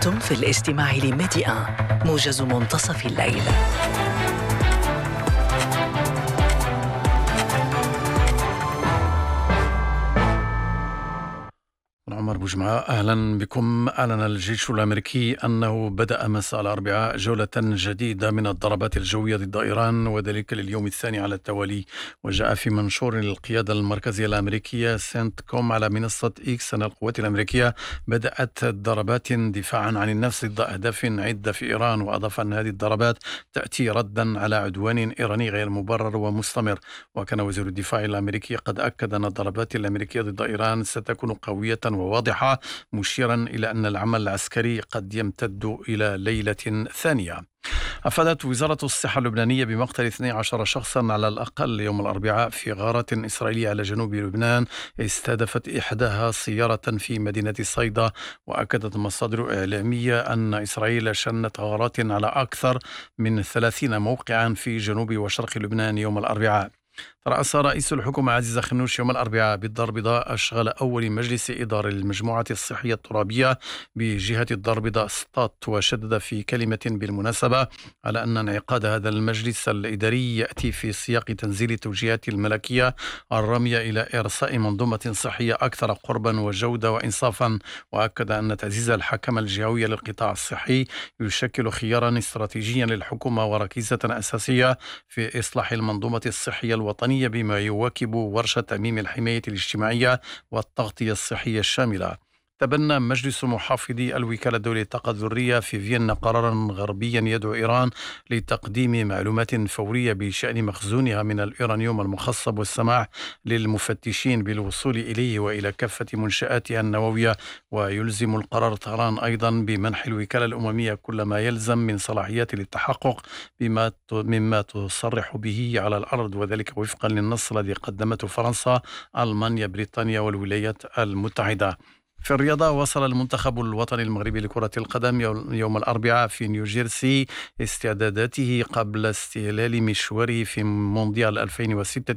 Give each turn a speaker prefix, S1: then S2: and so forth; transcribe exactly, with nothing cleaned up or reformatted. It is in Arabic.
S1: أنتم في الاستماع لميديا موجز منتصف الليل.
S2: عمر بوجمعة، أهلا بكم. أعلن الجيش الأمريكي أنه بدأ مساء الأربعاء جولة جديدة من الضربات الجوية ضد إيران، وذلك لليوم الثاني على التوالي. وجاء في منشور للقيادة المركزية الأمريكية سنت كوم على منصة إكس أن القوات الأمريكية بدأت ضربات دفاعا عن النفس ضد أهداف عدة في إيران، وأضاف أن هذه الضربات تأتي ردا على عدوان إيراني غير مبرر ومستمر. وكان وزير الدفاع الأمريكي قد أكد أن الضربات الأمريكية ضد إيران ستكون قوية وواضحة، مشيرا إلى أن العمل العسكري قد يمتد إلى ليلة ثانية. أفادت وزارة الصحة اللبنانية بمقتل اثني عشر شخصا على الأقل يوم الأربعاء في غارة إسرائيلية على جنوب لبنان استهدفت إحداها سيارة في مدينة صيدا. وأكدت مصادر إعلامية أن إسرائيل شنت غارات على أكثر من ثلاثين موقعا في جنوب وشرق لبنان يوم الأربعاء. رأس رئيس الحكومة عزيز خنوش يوم الأربعاء بالدار البيضاء أشغال أول مجلس إدارة للمجموعة الصحية الترابية بجهة الدار البيضاء سطات، وشدد في كلمة بالمناسبة على أن انعقاد هذا المجلس الإداري يأتي في سياق تنزيل التوجيهات الملكية الرامية إلى إرساء منظومة صحية أكثر قربا وجودة وإنصافا. وأكد أن تعزيز الحكمة الجهوية للقطاع الصحي يشكل خيارا استراتيجيا للحكومة وركيزة أساسية في إصلاح المنظومة الصحية الوطنية، بما يواكب ورشة تأميم الحماية الاجتماعية والتغطية الصحية الشاملة. تبنى مجلس محافظي الوكالة الدولية للطاقة الذرية في فيينا قرارا غربيا يدعو إيران لتقديم معلومات فورية بشأن مخزونها من اليورانيوم المخصب، والسماح للمفتشين بالوصول إليه وإلى كافة منشآتها النووية. ويلزم القرار طهران أيضا بمنح الوكالة الأممية كل ما يلزم من صلاحيات للتحقق بما مما تصرح به على الأرض، وذلك وفقا للنص الذي قدمته فرنسا، ألمانيا، بريطانيا والولايات المتحدة. في الرياضة، وصل المنتخب الوطني المغربي لكرة القدم يوم الأربعاء في نيوجيرسي استعداداته قبل استهلال مشواره في مونديال ألفين وستة